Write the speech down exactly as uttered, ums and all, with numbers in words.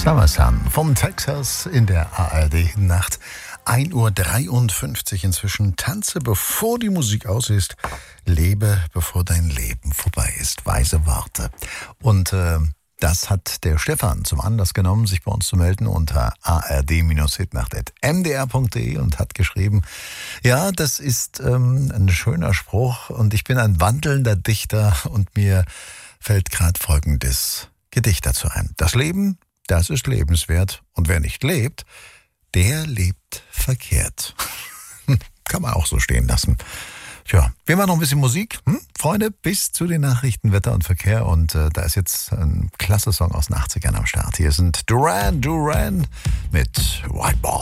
Summer Sun von Texas in der A R D-Nacht. ein Uhr dreiundfünfzig inzwischen. Tanze, bevor die Musik aus ist. Lebe, bevor dein Leben vorbei ist. Weise Worte. Und äh, das hat der Stefan zum Anlass genommen, sich bei uns zu melden unter a r d hitnacht at m d r punkt d e und hat geschrieben, ja, das ist ähm, ein schöner Spruch und ich bin ein wandelnder Dichter und mir fällt gerade folgendes Gedicht dazu ein. Das Leben, das ist lebenswert und wer nicht lebt, der lebt verkehrt. Kann man auch so stehen lassen. Tja, wir machen noch ein bisschen Musik. Hm? Freunde, bis zu den Nachrichten, Wetter und Verkehr. Und äh, da ist jetzt ein klasse Song aus den achtzigern am Start. Hier sind Duran Duran mit White Ball.